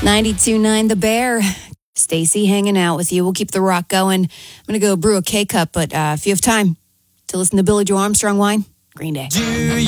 92.9 The Bear. Stacy hanging out with you. We'll keep the rock going. I'm going to go brew a K-Cup, but if you have time to listen to Billy Joe Armstrong whine, Green Day.